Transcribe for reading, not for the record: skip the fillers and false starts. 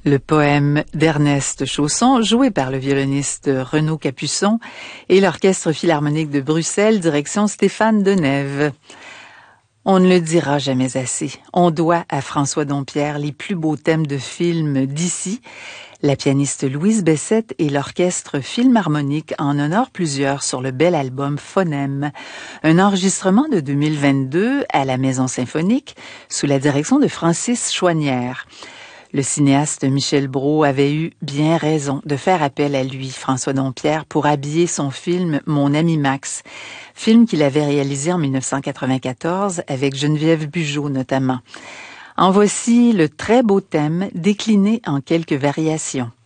Le poème d'Ernest Chausson, joué par le violoniste Renaud Capuçon et l'Orchestre philharmonique de Bruxelles, direction Stéphane Denève. On ne le dira jamais assez. On doit à François Dompierre les plus beaux thèmes de films d'ici. La pianiste Louise Bessette et l'Orchestre philharmonique en honorent plusieurs sur le bel album Phonème. Un enregistrement de 2022 à la Maison symphonique sous la direction de Francis Chouanière. Le cinéaste Michel Brault avait eu bien raison de faire appel à lui, François Dompierre, pour habiller son film Mon ami Max, film qu'il avait réalisé en 1994 avec Geneviève Bujold notamment. En voici le très beau thème décliné en quelques variations.